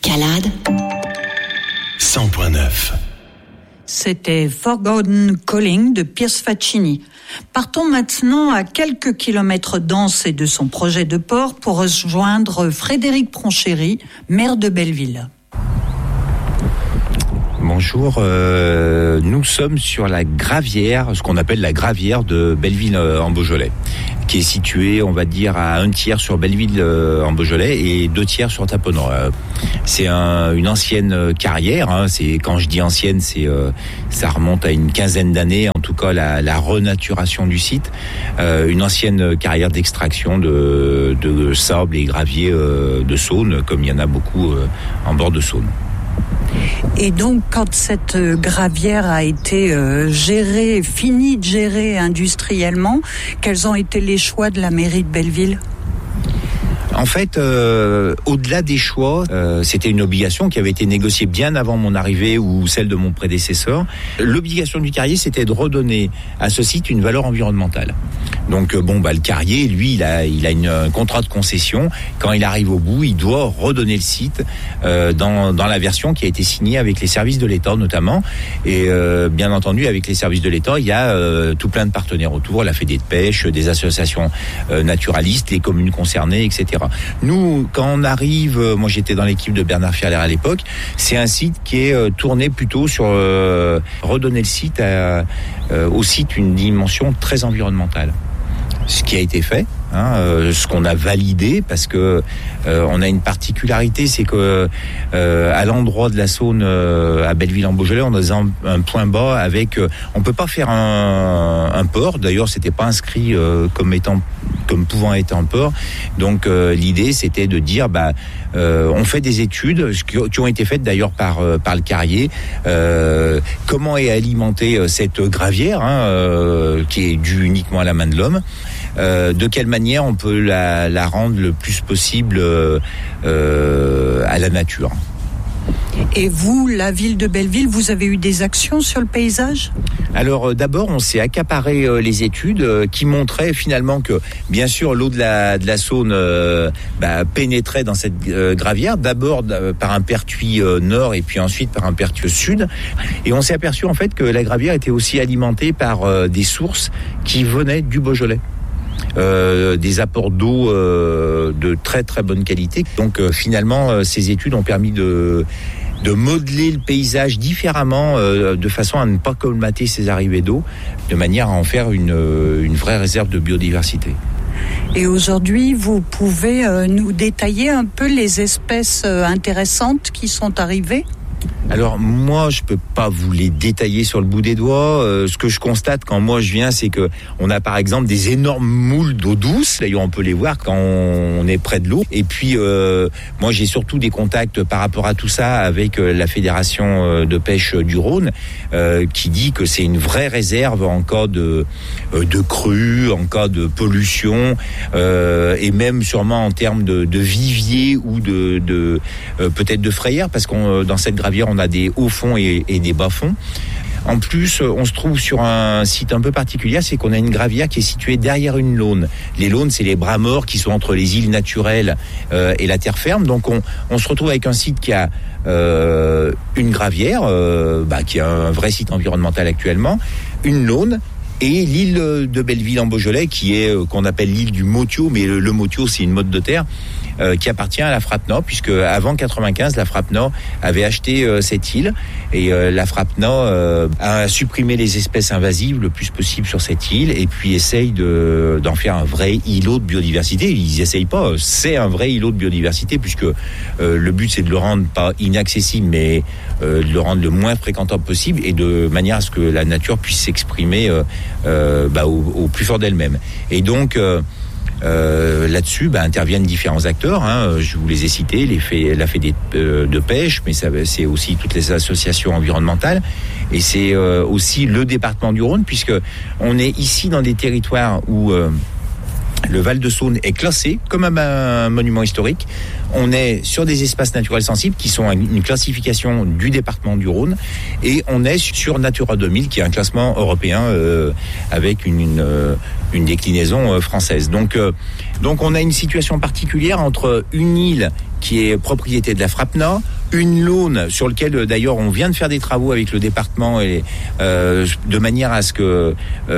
Escalade 100.9. C'était Forgotten Calling de Piers Faccini. Partons maintenant à quelques kilomètres d'Anse et de son projet de port pour rejoindre Frédéric Pronchéry, maire de Belleville. Bonjour, nous sommes sur la gravière, ce qu'on appelle la gravière de Belleville en Beaujolais, qui est située, on va dire, à 1/3 sur Belleville en Beaujolais et 2/3 sur Taponneau. C'est une ancienne carrière, hein. Quand je dis ancienne, ça remonte à une quinzaine d'années, en tout cas la renaturation du site, une ancienne carrière d'extraction de sable et gravier de Saône, comme il y en a beaucoup en bord de Saône. Et donc, quand cette gravière a été finie de gérer industriellement, quels ont été les choix de la mairie de Belleville ? En fait, au-delà des choix, c'était une obligation qui avait été négociée bien avant mon arrivée ou celle de mon prédécesseur. L'obligation du carrier, c'était de redonner à ce site une valeur environnementale. Donc, le carrier, lui, il a un contrat de concession. Quand il arrive au bout, il doit redonner le site dans la version qui a été signée avec les services de l'État, notamment. Et bien entendu, avec les services de l'État, il y a tout plein de partenaires autour, la Fédé de pêche, des associations naturalistes, les communes concernées, etc. Nous, quand on arrive, moi j'étais dans l'équipe de Bernard Fierler à l'époque, c'est un site qui est tourné plutôt sur redonner le site au site une dimension très environnementale. Ce qui a été fait, ce qu'on a validé, parce que on a une particularité, c'est que à l'endroit de la Saône, à Belleville en Beaujolais, on a un point bas avec, on peut pas faire un port. D'ailleurs, c'était pas inscrit comme pouvant être un port. Donc l'idée, c'était de dire, on fait des études qui ont été faites d'ailleurs par le carrier. Comment est alimentée cette gravière, qui est due uniquement à la main de l'homme. De quelle manière on peut la rendre le plus possible à la nature. Et vous, la ville de Belleville, vous avez eu des actions sur le paysage ? Alors d'abord, on s'est accaparé les études qui montraient finalement que, bien sûr, l'eau de la Saône pénétrait dans cette gravière, d'abord par un pertuis nord et puis ensuite par un pertuis sud. Et on s'est aperçu en fait que la gravière était aussi alimentée par des sources qui venaient du Beaujolais. Des apports d'eau de très très bonne qualité. Donc finalement, ces études ont permis de modeler le paysage différemment, de façon à ne pas colmater ces arrivées d'eau, de manière à en faire une vraie réserve de biodiversité. Et aujourd'hui, vous pouvez nous détailler un peu les espèces intéressantes qui sont arrivées ? Alors moi, je peux pas vous les détailler sur le bout des doigts. Ce que je constate quand moi je viens, c'est que on a par exemple des énormes moules d'eau douce. D'ailleurs, on peut les voir quand on est près de l'eau. Et puis moi, j'ai surtout des contacts par rapport à tout ça avec la fédération de pêche du Rhône, qui dit que c'est une vraie réserve en cas de crue, en cas de pollution, et même sûrement en termes de vivier ou de peut-être de frayère, parce qu'on dans cette gravière, on a des hauts fonds et des bas fonds. En plus, on se trouve sur un site un peu particulier, c'est qu'on a une gravière qui est située derrière une laune. Les launes, c'est les bras morts qui sont entre les îles naturelles et la terre ferme. Donc on se retrouve avec un site qui a une gravière, qui a un vrai site environnemental actuellement, une laune, et l'île de Belleville en Beaujolais, qu'on appelle l'île du Motiot, mais le Motiot, c'est une motte de terre, qui appartient à la FRAPNA, puisque avant 95, la FRAPNA avait acheté cette île, et la FRAPNA a supprimé les espèces invasives le plus possible sur cette île, et puis essaye d'en faire un vrai îlot de biodiversité. Ils essayent pas, c'est un vrai îlot de biodiversité, puisque le but c'est de le rendre pas inaccessible, mais de le rendre le moins fréquentable possible, et de manière à ce que la nature puisse s'exprimer au plus fort d'elle-même. Et donc là-dessus, interviennent différents acteurs. Je vous les ai cités, la Fédé de pêche, mais c'est aussi toutes les associations environnementales, et c'est aussi le département du Rhône, puisque on est ici dans des territoires où le Val de Saône est classé comme un monument historique. on est sur des espaces naturels sensibles qui sont une classification du département du Rhône, et on est sur Natura 2000 qui est un classement européen avec une déclinaison française. Donc on a une situation particulière entre une île qui est propriété de la Frapna, une laune sur laquelle d'ailleurs on vient de faire des travaux avec le département et de manière à ce que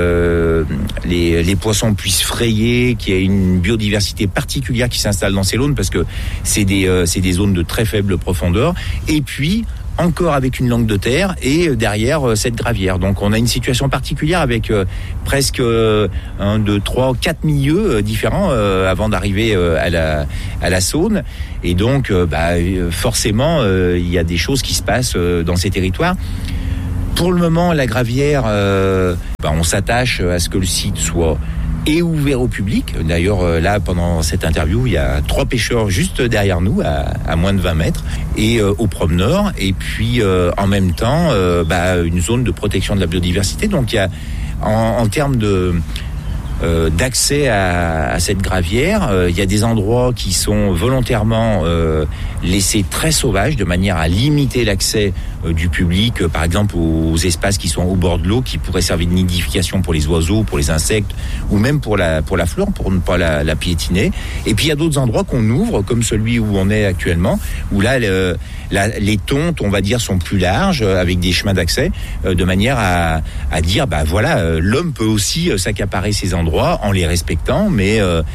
les poissons puissent frayer, qu'il y ait une biodiversité particulière qui s'installe dans ces launes parce que c'est des zones de très faible profondeur, et puis encore avec une langue de terre et derrière cette gravière. Donc on a une situation particulière avec presque 1, 2, 3, 4 milieux différents avant d'arriver à la Saône. Et donc forcément il y a des choses qui se passent dans ces territoires. Pour le moment, la gravière, on s'attache à ce que le site soit et ouvert au public. D'ailleurs, là, pendant cette interview, il y a 3 pêcheurs juste derrière nous, à moins de 20 mètres, et aux promeneurs. Et puis, en même temps, une zone de protection de la biodiversité. Donc, il y a, en termes d'accès à cette gravière, il y a des endroits qui sont volontairement laissés très sauvages, de manière à limiter l'accès du public, par exemple aux espaces qui sont au bord de l'eau, qui pourraient servir de nidification pour les oiseaux, pour les insectes, ou même pour la flore, pour ne pas la piétiner. Et puis il y a d'autres endroits qu'on ouvre, comme celui où on est actuellement, où là les tontes, on va dire, sont plus larges, avec des chemins d'accès, de manière à dire, l'homme peut aussi s'accaparer ces endroits en les respectant, mais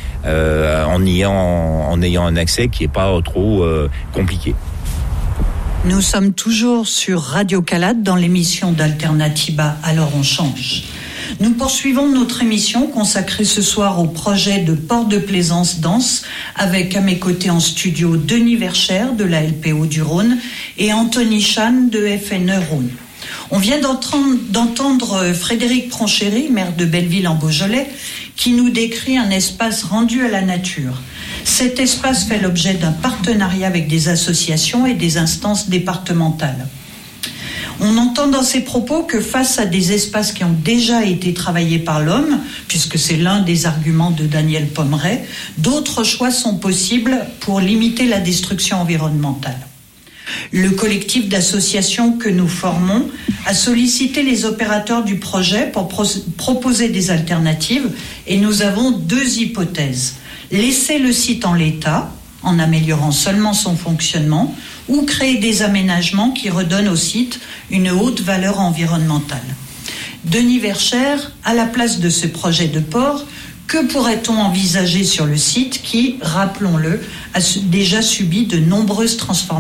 en ayant un accès qui n'est pas trop compliqué. Nous sommes toujours sur Radio Calade dans l'émission d'Alternativa, alors on change. Nous poursuivons notre émission consacrée ce soir au projet de port de plaisance dense avec à mes côtés en studio Denis Verchères de la LPO du Rhône et Anthony Chan de FNE Rhône. On vient d'entendre Frédéric Pronchéry, maire de Belleville en Beaujolais, qui nous décrit un espace rendu à la nature. Cet espace fait l'objet d'un partenariat avec des associations et des instances départementales. On entend dans ces propos que face à des espaces qui ont déjà été travaillés par l'homme, puisque c'est l'un des arguments de Daniel Pommeret, d'autres choix sont possibles pour limiter la destruction environnementale. Le collectif d'associations que nous formons a sollicité les opérateurs du projet pour proposer des alternatives et nous avons 2 hypothèses. Laisser le site en l'état, en améliorant seulement son fonctionnement, ou créer des aménagements qui redonnent au site une haute valeur environnementale. Denis Verchères, à la place de ce projet de port, que pourrait-on envisager sur le site qui, rappelons-le, a déjà subi de nombreuses transformations ?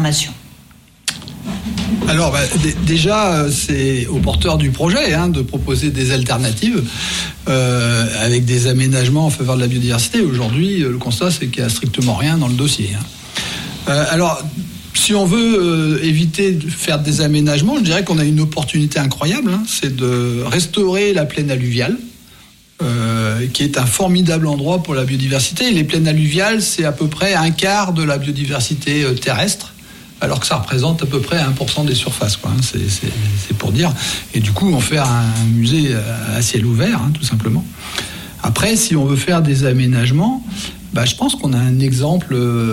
Alors déjà, c'est aux porteurs du projet de proposer des alternatives avec des aménagements en faveur de la biodiversité. Aujourd'hui, le constat, c'est qu'il n'y a strictement rien dans le dossier. Alors, si on veut éviter de faire des aménagements, je dirais qu'on a une opportunité incroyable, c'est de restaurer la plaine alluviale, qui est un formidable endroit pour la biodiversité. Et les plaines alluviales, c'est à peu près 1/4 de la biodiversité terrestre, alors que ça représente à peu près 1% des surfaces, c'est pour dire. Et du coup, on fait un musée à ciel ouvert, tout simplement. Après, si on veut faire des aménagements, je pense qu'on a un exemple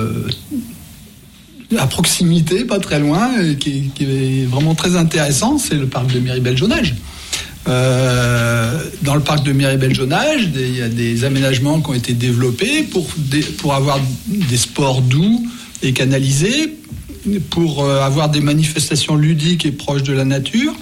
à proximité, pas très loin, qui est vraiment très intéressant, c'est le parc de Miribel-Jonage. Dans le parc de Miribel-Jonage, il y a des aménagements qui ont été développés pour avoir des sports doux et canalisés, pour avoir des manifestations ludiques et proches de la nature.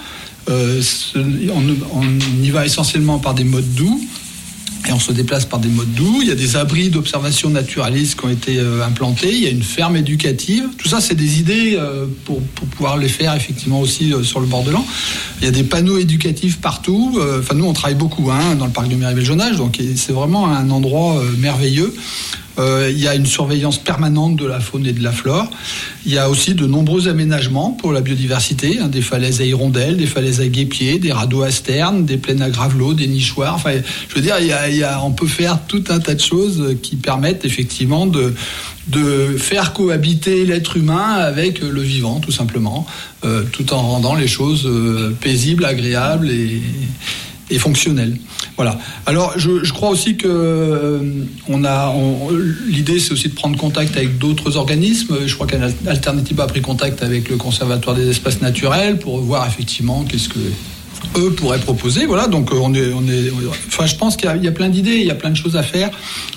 On y va essentiellement par des modes doux et on se déplace par des modes doux. Il y a des abris d'observation naturaliste qui ont été implantés. Il y a une ferme éducative. Tout ça, c'est des idées pour pouvoir les faire effectivement aussi sur le bord de l'An. Il y a des panneaux éducatifs partout. Nous, on travaille beaucoup dans le parc de Miribel-Jonage, donc c'est vraiment un endroit merveilleux. Il y a une surveillance permanente de la faune et de la flore. Il y a aussi de nombreux aménagements pour la biodiversité, des falaises à hirondelles, des falaises à guêpiers, des radeaux à sterne, des plaines à gravelot, des nichoirs. Je veux dire, on peut faire tout un tas de choses qui permettent effectivement de faire cohabiter l'être humain avec le vivant, tout simplement, tout en rendant les choses paisibles, agréables et fonctionnel. Voilà. Alors, je crois aussi que l'idée, c'est aussi de prendre contact avec d'autres organismes. Je crois qu'Alternativa a pris contact avec le Conservatoire des espaces naturels pour voir effectivement qu'est-ce que eux pourraient proposer. Voilà. Donc, enfin, je pense qu'il y a plein d'idées, il y a plein de choses à faire.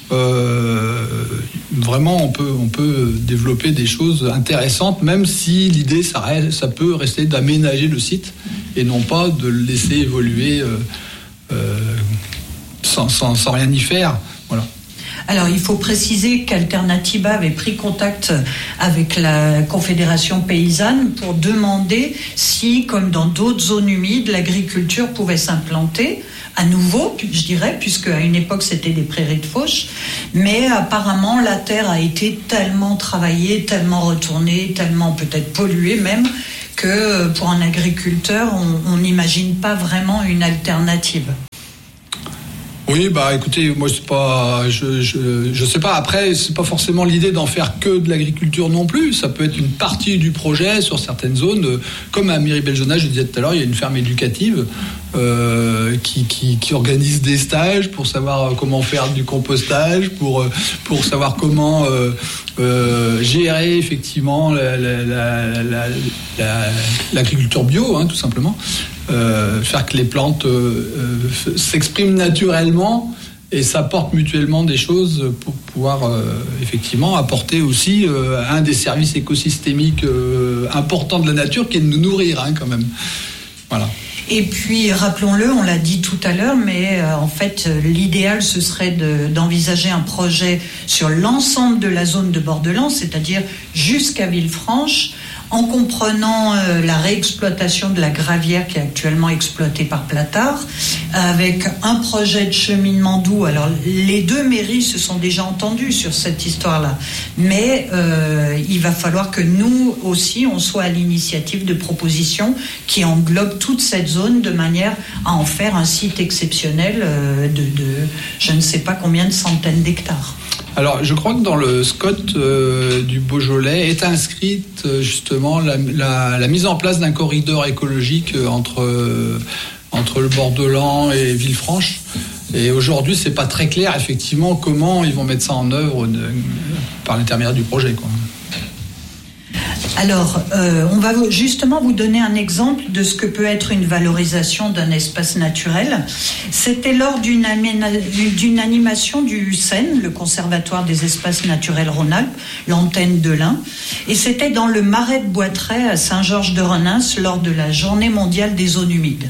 Vraiment, on peut développer des choses intéressantes, même si l'idée, ça peut rester d'aménager le site et non pas de le laisser évoluer sans rien y faire. Voilà. Alors, il faut préciser qu'Alternativa avait pris contact avec la Confédération paysanne pour demander si, comme dans d'autres zones humides, l'agriculture pouvait s'implanter à nouveau, je dirais, puisque à une époque c'était des prairies de fauche, mais apparemment la terre a été tellement travaillée, tellement retournée, tellement peut-être polluée même, que pour un agriculteur, on n'imagine pas vraiment une alternative. Oui, écoutez, moi c'est pas, je sais pas. Après, c'est pas forcément l'idée d'en faire que de l'agriculture non plus. Ça peut être une partie du projet sur certaines zones, comme à Miribel-Jonage, je disais tout à l'heure, il y a une ferme éducative qui organise des stages pour savoir comment faire du compostage, pour savoir comment gérer effectivement l'agriculture bio, tout simplement. Faire que les plantes s'expriment naturellement et s'apportent mutuellement des choses pour pouvoir effectivement apporter aussi un des services écosystémiques importants de la nature qui est de nous nourrir quand même. Voilà. Et puis, rappelons-le, on l'a dit tout à l'heure, mais en fait, l'idéal, ce serait d'envisager un projet sur l'ensemble de la zone de Bordelans, c'est-à-dire jusqu'à Villefranche, en comprenant la réexploitation de la gravière qui est actuellement exploitée par Platard, avec un projet de cheminement doux. Alors, les deux mairies se sont déjà entendues sur cette histoire-là, mais il va falloir que nous aussi, on soit à l'initiative de propositions qui englobent toute cette zone de manière à en faire un site exceptionnel de je ne sais pas combien de centaines d'hectares. Alors, je crois que dans le SCOT du Beaujolais est inscrite justement la mise en place d'un corridor écologique entre le Bordelan et Villefranche. Et aujourd'hui, c'est pas très clair effectivement comment ils vont mettre ça en œuvre par l'intermédiaire du projet, quoi. Alors, on va justement vous donner un exemple de ce que peut être une valorisation d'un espace naturel. C'était lors d'une animation du CEN, le Conservatoire des espaces naturels Rhône-Alpes, l'antenne de l'Ain, et c'était dans le Marais de Boitray à Saint-Georges-de-Renins lors de la Journée mondiale des zones humides.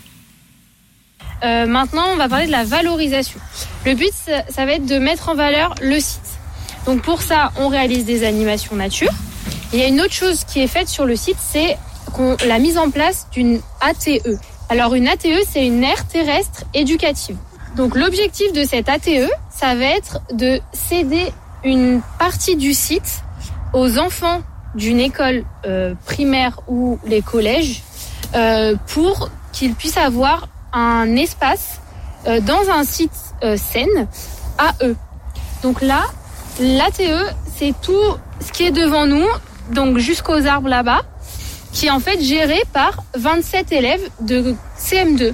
Maintenant, on va parler de la valorisation. Le but, ça va être de mettre en valeur le site. Donc pour ça, on réalise des animations nature. Il y a une autre chose qui est faite sur le site, c'est la mise en place d'une ATE. Alors une ATE, c'est une aire terrestre éducative. Donc l'objectif de cette ATE, ça va être de céder une partie du site aux enfants d'une école primaire ou les collèges pour qu'ils puissent avoir un espace dans un site saine à eux. Donc là, l'ATE, c'est tout ce qui est devant nous, donc jusqu'aux arbres là-bas, qui est en fait géré par 27 élèves de CM2.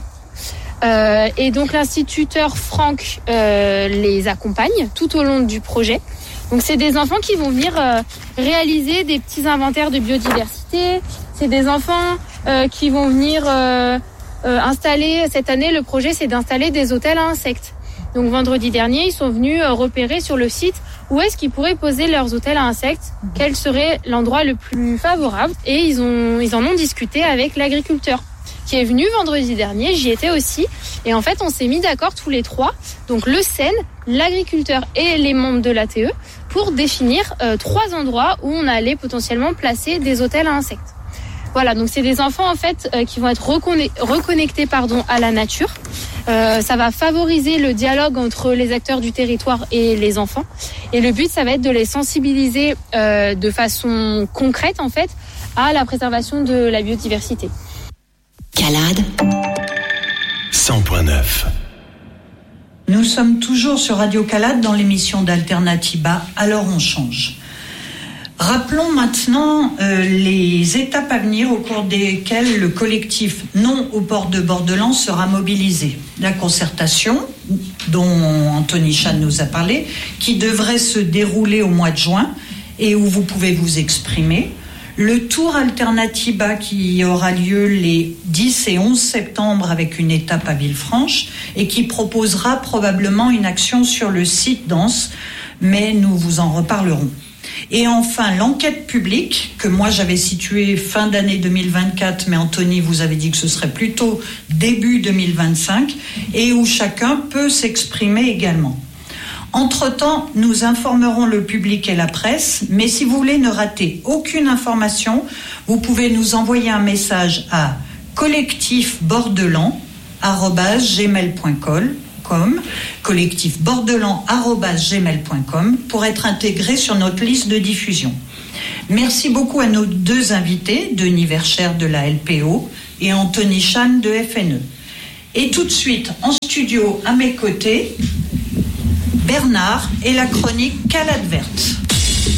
Et donc l'instituteur Franck les accompagne tout au long du projet. Donc c'est des enfants qui vont venir réaliser des petits inventaires de biodiversité. C'est des enfants qui vont venir installer, cette année le projet c'est d'installer des hôtels à insectes. Donc vendredi dernier, ils sont venus repérer sur le site où est-ce qu'ils pourraient poser leurs hôtels à insectes, quel serait l'endroit le plus favorable. Et ils en ont discuté avec l'agriculteur qui est venu vendredi dernier, j'y étais aussi. Et en fait, on s'est mis d'accord tous les trois, donc le CEN, l'agriculteur et les membres de l'ATE, pour définir 3 endroits où on allait potentiellement placer des hôtels à insectes. Voilà, donc c'est des enfants en fait qui vont être reconnectés à la nature. Ça va favoriser le dialogue entre les acteurs du territoire et les enfants. Et le but, ça va être de les sensibiliser de façon concrète en fait à la préservation de la biodiversité. Calade 100.9. Nous sommes toujours sur Radio Calade dans l'émission d'Alternativa, alors on change. Rappelons maintenant les étapes à venir au cours desquelles le collectif Non au port de Bordelan sera mobilisé. La concertation, dont Anthony Chan nous a parlé, qui devrait se dérouler au mois de juin et où vous pouvez vous exprimer. Le tour Alternatiba qui aura lieu les 10 et 11 septembre avec une étape à Villefranche et qui proposera probablement une action sur le site d'Anse, mais nous vous en reparlerons. Et enfin, l'enquête publique, que moi j'avais située fin d'année 2024, mais Anthony vous avait dit que ce serait plutôt début 2025, et où chacun peut s'exprimer également. Entre-temps, nous informerons le public et la presse, mais si vous voulez ne rater aucune information, vous pouvez nous envoyer un message à collectifbordelan@gmail.com pour être intégré sur notre liste de diffusion. Merci beaucoup à nos deux invités, Denis Vercher de la LPO et Anthony Chan de FNE. Et tout de suite, en studio, à mes côtés, Bernard et la chronique Calade Verte.